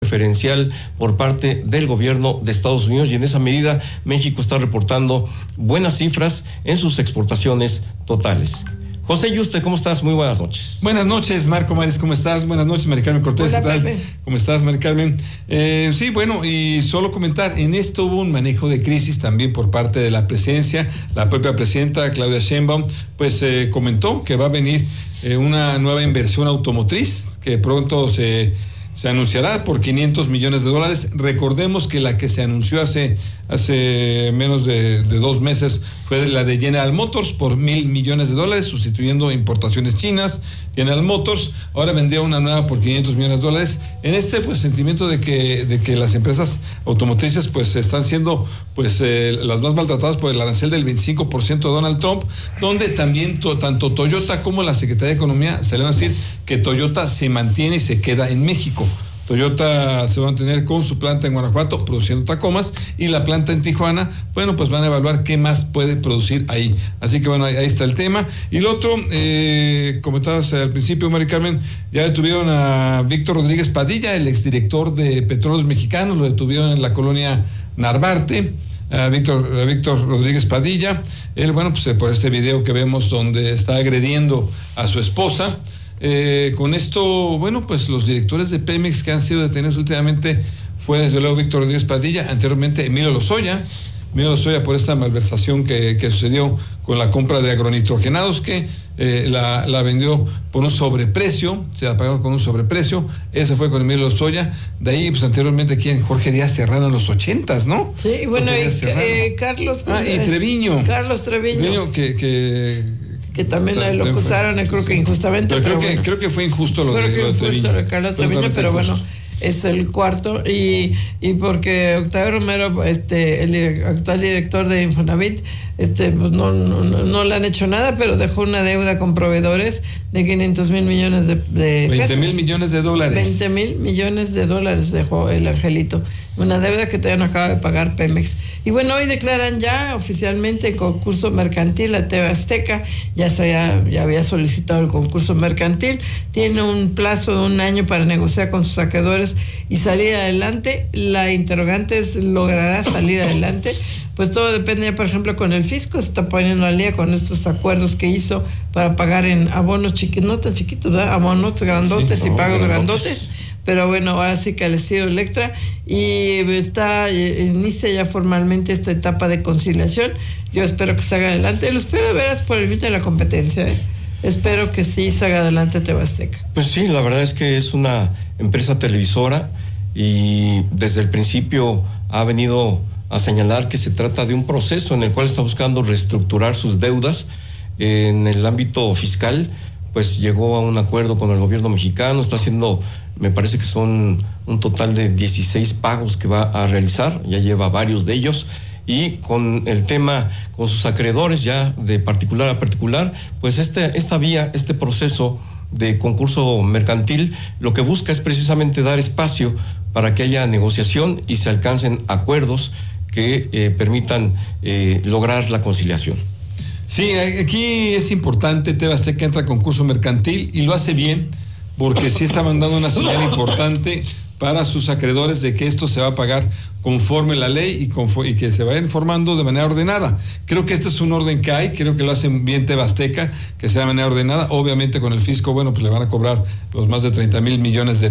preferencial por parte del gobierno de Estados Unidos, y en esa medida México está reportando buenas cifras en sus exportaciones totales. José Yuste, ¿cómo estás? Muy buenas noches. Buenas noches, Marco Mares, ¿cómo estás? Buenas noches, Mari Carmen Cortés. Hola, ¿qué tal? Pepe. ¿Cómo estás, Mari Carmen? Sí, bueno, y solo comentar, en esto hubo un manejo de crisis también por parte de la presidencia. La propia presidenta, Claudia Sheinbaum, pues comentó que va a venir una nueva inversión automotriz que pronto se anunciará por $500 millones. Recordemos que la que se anunció hace menos de 2 meses fue la de General Motors por $1,000 millones, sustituyendo importaciones chinas. General Motors ahora vendría una nueva por $500 millones. En este pues sentimiento de que las empresas automotrices pues están siendo pues las más maltratadas por el arancel del 25% de Donald Trump, donde también tanto Toyota como la Secretaría de Economía salieron a decir que Toyota se mantiene y se queda en México. Toyota se va a mantener con su planta en Guanajuato produciendo Tacomas, y la planta en Tijuana, bueno, pues van a evaluar qué más puede producir ahí. Así que bueno, ahí está el tema. Y lo otro, comentabas al principio, Mari Carmen, ya detuvieron a Víctor Rodríguez Padilla, el exdirector de Petróleos Mexicanos, lo detuvieron en la colonia Narvarte. A Víctor Rodríguez Padilla, él, bueno, pues por este video que vemos donde está agrediendo a su esposa. Con esto, bueno, pues los directores de Pemex que han sido detenidos últimamente fue desde luego Víctor Rodríguez Padilla, anteriormente Emilio Lozoya por esta malversación que sucedió con la compra de agronitrogenados, que la vendió por un sobreprecio, se la pagó con un sobreprecio. Ese fue con Emilio Lozoya. De ahí, pues anteriormente, ¿quién? Jorge Díaz Serrano en los 80s, ¿no? Sí, bueno, Carlos. Y Treviño. Carlos Treviño. Que también lo acusaron, creo que injustamente. Pero creo que fue injusto lo de Treviño. Carlos Treviño, pero bueno, es el cuarto. Y porque Octavio Romero, el actual director de Infonavit, pues no le han hecho nada, pero dejó una deuda con proveedores de $500,000 millones de pesos. $20,000 millones. $20,000 millones dejó el angelito. Una deuda que todavía no acaba de pagar Pemex. Y bueno, hoy declaran ya oficialmente el concurso mercantil a TV Azteca. Ya había solicitado el concurso mercantil. Tiene un plazo de 1 año para negociar con sus acreedores y salir adelante. La interrogante es, ¿logrará salir adelante? Pues todo depende ya, por ejemplo, con el fisco. Se está poniendo al día con estos acuerdos que hizo para pagar en abonos chiquitos, no tan chiquitos, ¿verdad? Abonos grandotes, sí, y pagos grandotes. Pero bueno, ahora sí que al estilo Electra, y inicia ya formalmente esta etapa de conciliación. Yo espero que se haga adelante, lo espero de veras por el bien de la competencia, Espero que sí se haga adelante TV Azteca. Pues sí, la verdad es que es una empresa televisora y desde el principio ha venido a señalar que se trata de un proceso en el cual está buscando reestructurar sus deudas en el ámbito fiscal. Pues llegó a un acuerdo con el gobierno mexicano, está haciendo, me parece que son un total de 16 pagos que va a realizar, ya lleva varios de ellos, y con el tema con sus acreedores ya de particular a particular, pues esta vía, este proceso de concurso mercantil, lo que busca es precisamente dar espacio para que haya negociación y se alcancen acuerdos que permitan lograr la conciliación. Sí, aquí es importante, TV Azteca entra a concurso mercantil y lo hace bien, porque sí está mandando una señal importante para sus acreedores de que esto se va a pagar conforme la ley y que se vaya informando de manera ordenada. Creo que este es un orden que hay, creo que lo hacen bien TV Azteca, que sea de manera ordenada. Obviamente con el fisco, bueno, pues le van a cobrar los más de $30,000 millones.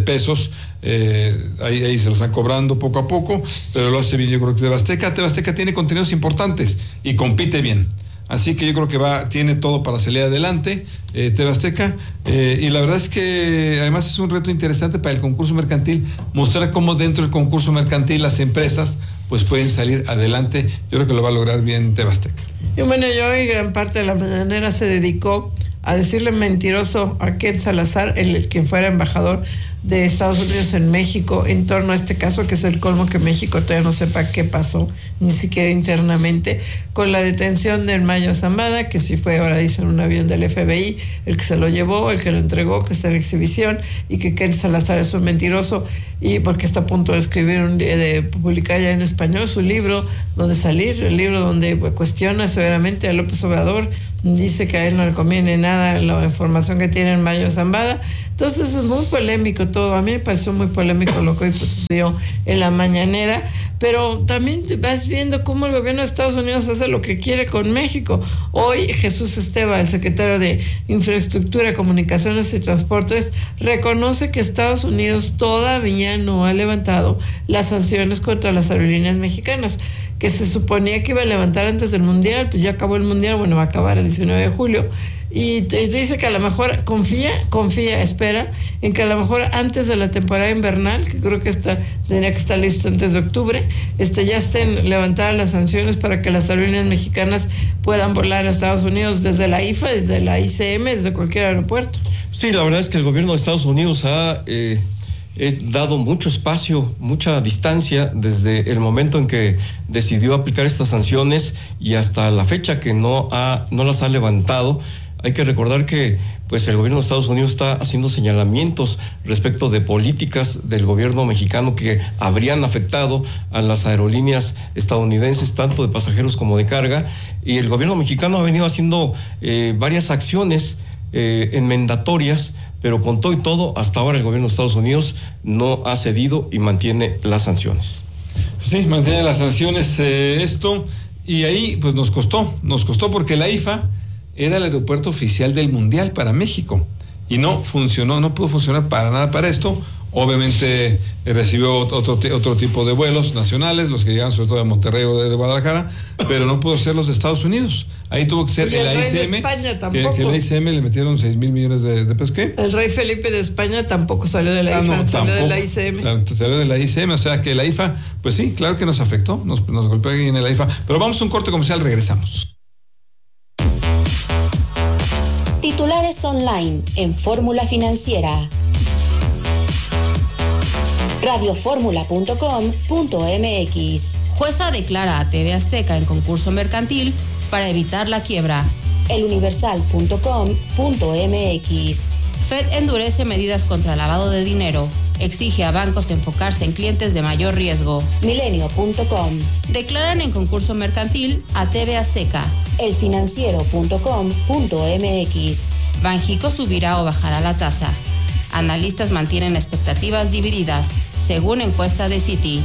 Ahí se los están cobrando poco a poco, pero lo hace bien, yo creo que TV Azteca. TV Azteca tiene contenidos importantes y compite bien. Así que yo creo que tiene todo para salir adelante, TV Azteca, y la verdad es que además es un reto interesante para el concurso mercantil, mostrar cómo dentro del concurso mercantil las empresas pues pueden salir adelante. Yo creo que lo va a lograr bien TV Azteca. Y bueno, hoy gran parte de la mañanera se dedicó a decirle mentiroso a Ken Salazar, quien fuera embajador de Estados Unidos en México, en torno a este caso, que es el colmo que México todavía no sepa qué pasó, ni siquiera internamente, con la detención del Mayo Zambada, que sí fue, ahora dicen, un avión del FBI, el que se lo llevó, el que lo entregó, que está en exhibición, y que Ken Salazar es un mentiroso, y porque está a punto de escribir, de publicar ya en español su libro, el libro donde cuestiona severamente a López Obrador, dice que a él no le conviene nada la información que tiene el Mayo Zambada. Entonces es muy polémico todo. A mí me pareció muy polémico lo que hoy sucedió en la mañanera, pero también vas viendo cómo el gobierno de Estados Unidos hace lo que quiere con México. Hoy Jesús Esteva, el secretario de Infraestructura, Comunicaciones y Transportes, reconoce que Estados Unidos todavía no ha levantado las sanciones contra las aerolíneas mexicanas, que se suponía que iba a levantar antes del Mundial. Pues ya acabó el Mundial, bueno, va a acabar el 19 de julio. Y dice que a lo mejor espera en que a lo mejor antes de la temporada invernal, que creo que tendría que estar listo antes de octubre, ya estén levantadas las sanciones para que las aerolíneas mexicanas puedan volar a Estados Unidos desde la IFA, desde la ICM, desde cualquier aeropuerto. Sí, la verdad es que el gobierno de Estados Unidos ha dado mucho espacio, mucha distancia desde el momento en que decidió aplicar estas sanciones y hasta la fecha que no las ha levantado. Hay que recordar que pues el gobierno de Estados Unidos está haciendo señalamientos respecto de políticas del gobierno mexicano que habrían afectado a las aerolíneas estadounidenses, tanto de pasajeros como de carga, y el gobierno mexicano ha venido haciendo varias acciones enmendatorias, pero con todo y todo, hasta ahora el gobierno de Estados Unidos no ha cedido y mantiene las sanciones. Sí, mantiene las sanciones y ahí pues nos costó porque la IFA era el aeropuerto oficial del Mundial para México y no pudo funcionar para nada para esto. Obviamente recibió otro tipo de vuelos nacionales, los que llegaban sobre todo de Monterrey o de Guadalajara, pero no pudo ser los de Estados Unidos. Ahí tuvo que ser el AICM, que el AICM le metieron 6,000 millones de pesos. ¿Qué? El rey Felipe de España tampoco salió de la IFA, salió de la ICM. Claro, salió de la ICM, o sea que la IFA, pues sí, claro que nos afectó, nos golpeó ahí en la IFA. Pero vamos a un corte comercial, regresamos. Titulares online en Fórmula Financiera. Radioformula.com.mx. Jueza declara a TV Azteca en concurso mercantil para evitar la quiebra. Eluniversal.com.mx. Fed endurece medidas contra lavado de dinero. Exige a bancos enfocarse en clientes de mayor riesgo. Milenio.com. Declaran en concurso mercantil a TV Azteca. Elfinanciero.com.mx. Banjico subirá o bajará la tasa. Analistas mantienen expectativas divididas, según encuesta de Citi.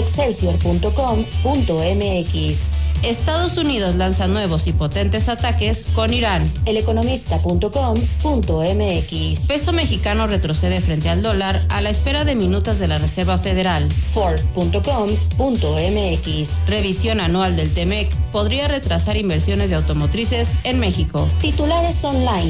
Excelsior.com.mx. Estados Unidos lanza nuevos y potentes ataques con Irán. Eleconomista.com.mx. Peso mexicano retrocede frente al dólar a la espera de minutas de la Reserva Federal. Ford.com.mx. Revisión anual del TEMEC podría retrasar inversiones de automotrices en México. Titulares online